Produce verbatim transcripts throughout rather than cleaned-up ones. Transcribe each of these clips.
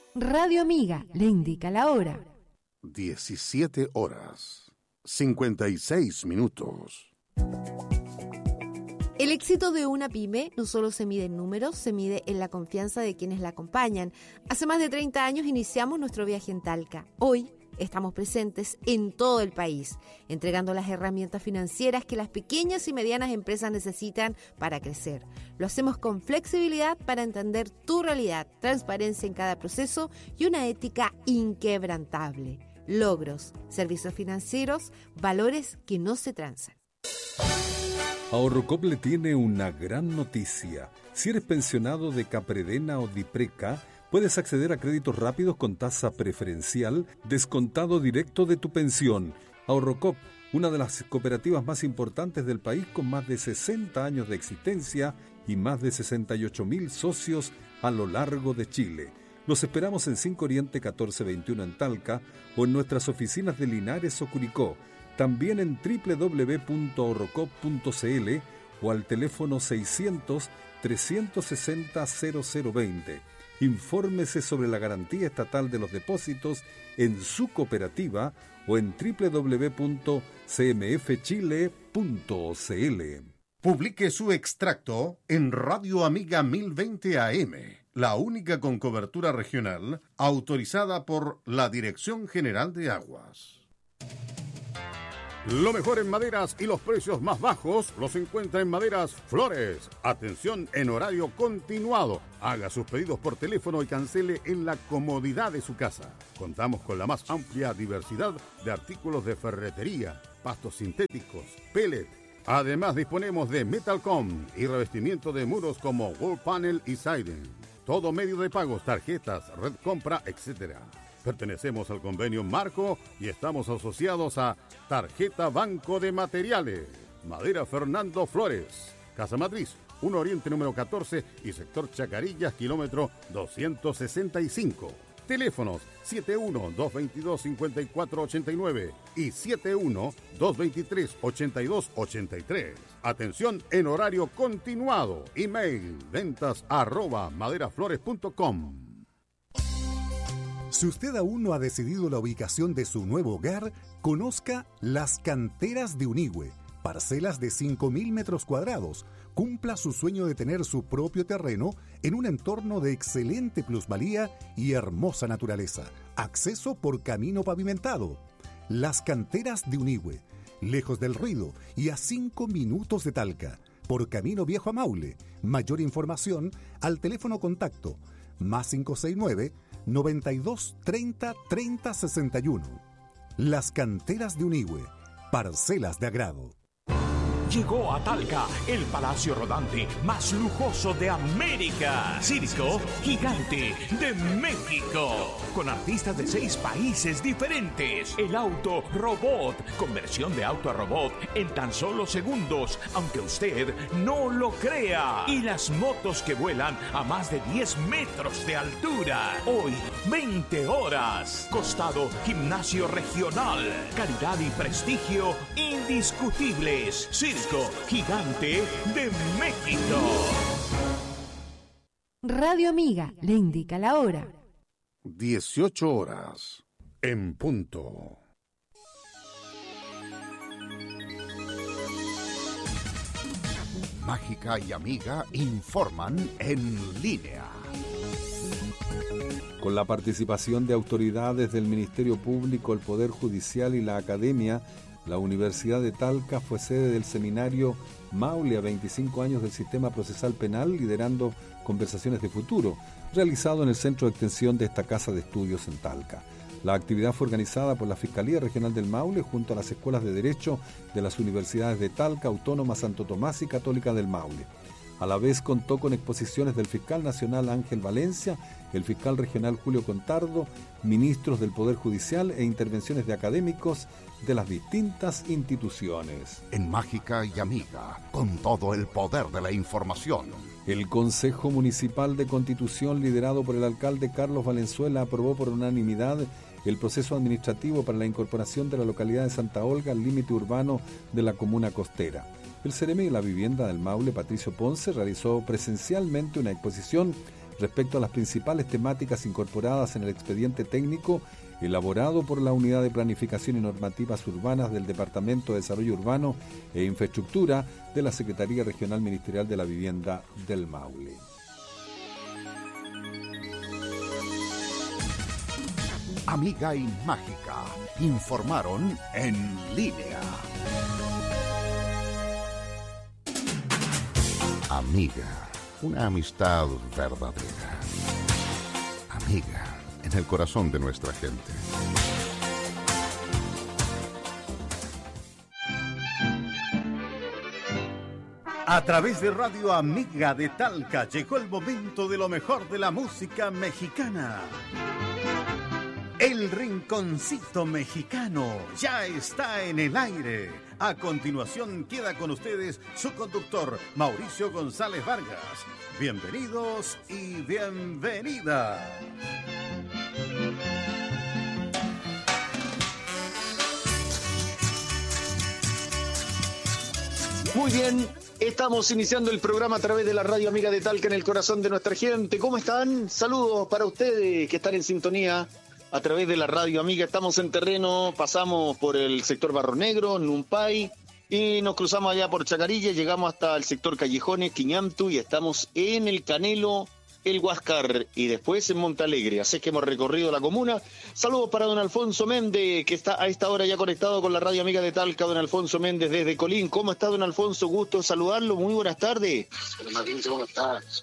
Radio Amiga le indica la hora. diecisiete horas, cincuenta y seis minutos. El éxito de una pyme no solo se mide en números, se mide en la confianza de quienes la acompañan. Hace más de treinta años iniciamos nuestro viaje en Talca. Hoy estamos presentes en todo el país, entregando las herramientas financieras que las pequeñas y medianas empresas necesitan para crecer. Lo hacemos con flexibilidad para entender tu realidad, transparencia en cada proceso y una ética inquebrantable. Logros, servicios financieros, valores que no se transan. Ahorrocop le tiene una gran noticia. Si eres pensionado de Capredena o Dipreca, puedes acceder a créditos rápidos con tasa preferencial, descontado directo de tu pensión. Ahorrocop, una de las cooperativas más importantes del país con más de sesenta años de existencia y más de sesenta y ocho mil socios a lo largo de Chile. Los esperamos en cinco Oriente catorce veintiuno en Talca o en nuestras oficinas de Linares o Curicó. También en doble u doble u doble u punto ahorrocop punto c l o al teléfono seiscientos, trescientos sesenta, cero cero veinte. Infórmese sobre la garantía estatal de los depósitos en su cooperativa o en doble u doble u doble u punto c m f chile punto c l. Publique su extracto en Radio Amiga mil veinte A M, la única con cobertura regional autorizada por la Dirección General de Aguas. Lo mejor en maderas y los precios más bajos los encuentra en Maderas Flores. Atención en horario continuado. Haga sus pedidos por teléfono y cancele en la comodidad de su casa. Contamos con la más amplia diversidad de artículos de ferretería, pastos sintéticos, pellet. Además disponemos de Metalcom y revestimiento de muros como Wall Panel y Siding. Todo medio de pagos, tarjetas, red compra, etcétera. Pertenecemos al convenio Marco y estamos asociados a Tarjeta Banco de Materiales. Madera Fernando Flores. Casa Matriz, uno Oriente número catorce y sector Chacarillas, kilómetro doscientos sesenta y cinco. Teléfonos siete uno, dos veintidós, cincuenta y cuatro ochenta y nueve y siete uno, dos veintitrés, ochenta y dos ochenta y tres. Atención en horario continuado. Email ventas arroba maderaflores punto com. Si usted aún no ha decidido la ubicación de su nuevo hogar, conozca Las Canteras de Unigüe, parcelas de cinco mil metros cuadrados. Cumpla su sueño de tener su propio terreno en un entorno de excelente plusvalía y hermosa naturaleza. Acceso por camino pavimentado. Las Canteras de Unigüe, lejos del ruido y a cinco minutos de Talca, por camino viejo a Maule. Mayor información al teléfono contacto más cinco seis nueve, noventa y dos, treinta, treinta, sesenta y uno. Las Canteras de Unigüe, parcelas de agrado. Llegó a Talca el palacio rodante más lujoso de América. Circo Gigante de México. Con artistas de seis países diferentes. El auto robot. Conversión de auto a robot en tan solo segundos, aunque usted no lo crea. Y las motos que vuelan a más de diez metros de altura. Hoy, veinte horas. Costado Gimnasio Regional. Calidad y prestigio indiscutibles. Circo Gigante de México. Radio Amiga le indica la hora. dieciocho horas en punto. Mágica y Amiga informan en línea. Con la participación de autoridades del Ministerio Público, el Poder Judicial y la Academia, la Universidad de Talca fue sede del seminario Maule a veinticinco años del Sistema Procesal Penal, liderando conversaciones de futuro, realizado en el Centro de Extensión de esta Casa de Estudios en Talca. La actividad fue organizada por la Fiscalía Regional del Maule junto a las Escuelas de Derecho de las Universidades de Talca, Autónoma Santo Tomás y Católica del Maule. A la vez contó con exposiciones del fiscal nacional Ángel Valencia, el fiscal regional Julio Contardo, ministros del Poder Judicial e intervenciones de académicos de las distintas instituciones. En Mágica y Amiga, con todo el poder de la información. El Consejo Municipal de Constitución, liderado por el alcalde Carlos Valenzuela, aprobó por unanimidad el proceso administrativo para la incorporación de la localidad de Santa Olga al límite urbano de la comuna costera. El Ceremi de la Vivienda del Maule, Patricio Ponce, realizó presencialmente una exposición respecto a las principales temáticas incorporadas en el expediente técnico elaborado por la Unidad de Planificación y Normativas Urbanas del Departamento de Desarrollo Urbano e Infraestructura de la Secretaría Regional Ministerial de la Vivienda del Maule. Amiga y Mágica informaron en línea. Amiga, una amistad verdadera. Amiga, en el corazón de nuestra gente. A través de Radio Amiga de Talca llegó el momento de lo mejor de la música mexicana. El Rinconcito Mexicano ya está en el aire. A continuación queda con ustedes su conductor, Mauricio González Vargas. Bienvenidos y bienvenidas. Muy bien, estamos iniciando el programa a través de la Radio Amiga de Talca en el corazón de nuestra gente. ¿Cómo están? Saludos para ustedes que están en sintonía a través de la Radio Amiga. Estamos en terreno, pasamos por el sector Barro Negro, Numpay, y nos cruzamos allá por Chacarilla, llegamos hasta el sector Callejones, Quiñamtu, y estamos en el Canelo, el Huáscar, y después en Montalegre. Así que hemos recorrido la comuna. Saludos para don Alfonso Méndez, que está a esta hora ya conectado con la Radio Amiga de Talca. Don Alfonso Méndez desde Colín. ¿Cómo está, don Alfonso? Gusto saludarlo. Muy buenas tardes. ¿Cómo estás?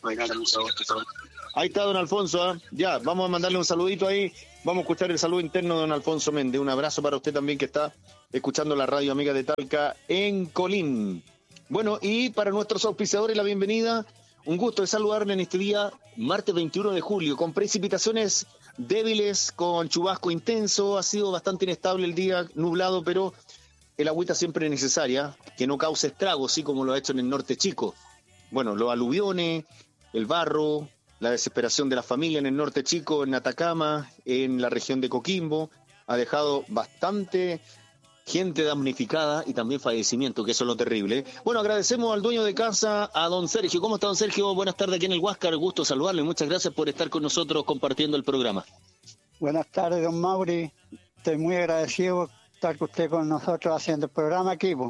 Ahí está don Alfonso, ¿eh? Ya, vamos a mandarle un saludito ahí, vamos a escuchar el saludo interno de don Alfonso Méndez. Un abrazo para usted también que está escuchando la Radio Amiga de Talca en Colín. Bueno, y para nuestros auspiciadores la bienvenida, un gusto de saludarle en este día, martes veintiuno de julio, con precipitaciones débiles, con chubasco intenso. Ha sido bastante inestable el día, nublado, pero el agüita siempre es necesaria, que no cause estragos, así como lo ha hecho en el norte chico. Bueno, los aluviones, el barro, la desesperación de la familia en el norte chico, en Atacama, en la región de Coquimbo, ha dejado bastante gente damnificada y también fallecimiento, que eso es lo terrible. Bueno, agradecemos al dueño de casa, a don Sergio. ¿Cómo está, don Sergio? Buenas tardes aquí en el Huáscar, gusto saludarle. Muchas gracias por estar con nosotros compartiendo el programa. Buenas tardes, don Mauri. Estoy muy agradecido de estar con usted con nosotros haciendo el programa aquí, po.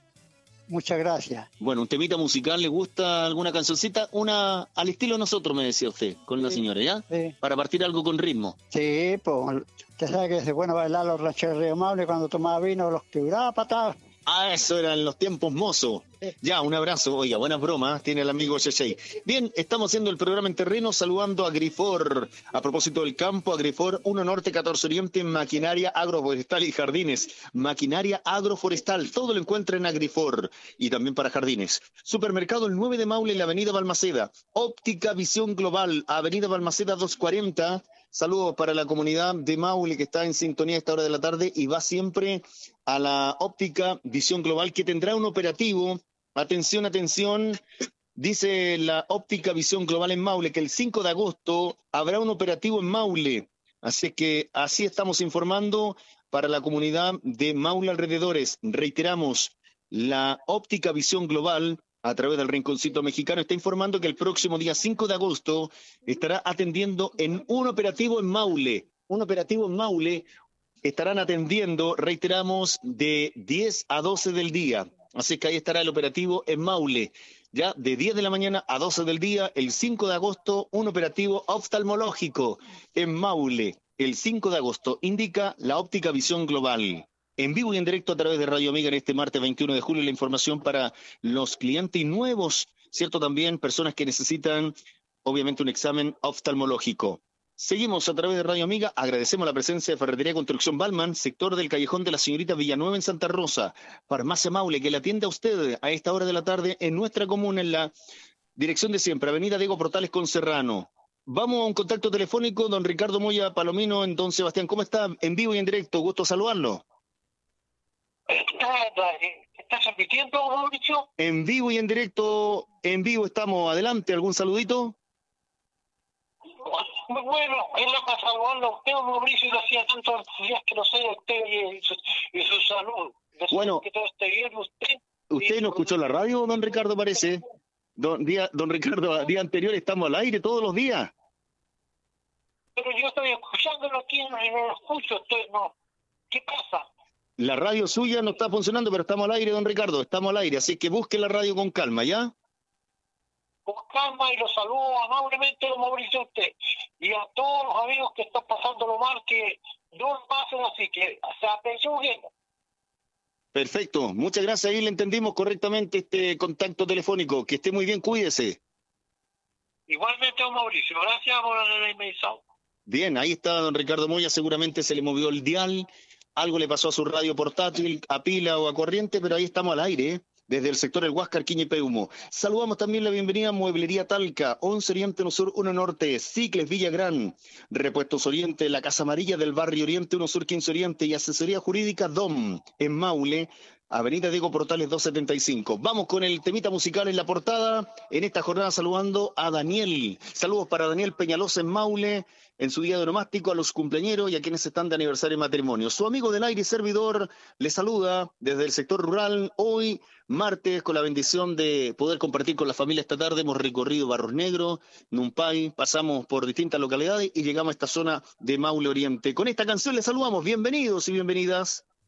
Muchas gracias. Bueno, un temita musical, ¿le gusta alguna cancioncita? Una al estilo nosotros, me decía usted, con sí, la señora, ¿ya? Sí. Para partir algo con ritmo. Sí, pues, usted sabe que es bueno bailar los rancheros de Maule cuando tomaba vino, los quebraba patadas. Ah, eso eran los tiempos mozos. Ya, un abrazo. Oiga, buenas bromas, tiene el amigo Yeyey. Bien, estamos haciendo el programa en terreno, saludando a Grifor. A propósito del campo, a Grifor, uno Norte, catorce Oriente, maquinaria agroforestal y jardines. Maquinaria agroforestal, todo lo encuentra en Agrifor. Y también para jardines. Supermercado el nueve de Maule en la avenida Balmaceda. Óptica Visión Global, avenida Balmaceda doscientos cuarenta. Saludos para la comunidad de Maule que está en sintonía a esta hora de la tarde y va siempre a la Óptica Visión Global, que tendrá un operativo. Atención, atención, dice la Óptica Visión Global en Maule que el cinco de agosto habrá un operativo en Maule. Así que así estamos informando para la comunidad de Maule alrededores. Reiteramos, la Óptica Visión Global, a través del Rinconcito Mexicano, está informando que el próximo día cinco de agosto estará atendiendo en un operativo en Maule. Un operativo en Maule estarán atendiendo, reiteramos, de diez a doce del día. Así que ahí estará el operativo en Maule. Ya de diez de la mañana a doce del día, el cinco de agosto, un operativo oftalmológico en Maule. El cinco de agosto, indica la Óptica Visión Global. En vivo y en directo a través de Radio Amiga en este martes veintiuno de julio, la información para los clientes y nuevos, ¿cierto? También personas que necesitan, obviamente, un examen oftalmológico. Seguimos a través de Radio Amiga, agradecemos la presencia de Ferretería Construcción Balman, sector del Callejón de la Señorita Villanueva en Santa Rosa, Farmacia Maule, que le atiende a usted a esta hora de la tarde en nuestra comuna, en la dirección de siempre, Avenida Diego Portales con Serrano. Vamos a un contacto telefónico, don Ricardo Moya Palomino, en Don Sebastián. ¿Cómo está? En vivo y en directo, gusto saludarlo. ¿Estás transmitiendo, Mauricio? En vivo y en directo, en vivo estamos. Adelante, ¿algún saludito? Muy bueno, él le pasa saludando a usted, Mauricio, lo hacía tantos días que no sé de usted y su, y su salud. Bueno, que todo esté bien, usted. ¿Usted no escuchó la radio, don Ricardo, parece? Don, día, don Ricardo, día anterior estamos al aire todos los días. Pero yo estoy escuchándolo aquí y no lo escucho. Estoy, no. ¿Qué pasa? La radio suya no está funcionando, pero estamos al aire, don Ricardo, estamos al aire, así que busque la radio con calma, ¿ya? Con calma, y lo saludo amablemente, don Mauricio, a usted. Y a todos los amigos que están pasándolo mal, que no pasen así, que se atención bien. Perfecto, muchas gracias, ahí le entendimos correctamente este contacto telefónico. Que esté muy bien, cuídese. Igualmente, don Mauricio, gracias por haberme avisado. Bien, ahí está don Ricardo Moya, seguramente se le movió el dial, algo le pasó a su radio portátil, a pila o a corriente, pero ahí estamos al aire, ¿eh? Desde el sector El Huáscar, Quiñe y Peumo. Saludamos también la bienvenida a Mueblería Talca, once Oriente, uno Sur, uno Norte, Cicles Villagrán, Repuestos Oriente, La Casa Amarilla del Barrio Oriente, uno Sur, quince Oriente y Asesoría Jurídica D O M en Maule, Avenida Diego Portales doscientos setenta y cinco. Vamos con el temita musical en la portada, en esta jornada saludando a Daniel. Saludos para Daniel Peñalosa en Maule, en su día de onomástico, a los cumpleañeros y a quienes están de aniversario de matrimonio. Su amigo del aire y servidor le saluda desde el sector rural, hoy martes, con la bendición de poder compartir con la familia esta tarde. Hemos recorrido Barros Negros, Numpay, pasamos por distintas localidades y llegamos a esta zona de Maule Oriente. Con esta canción les saludamos, bienvenidos y bienvenidas.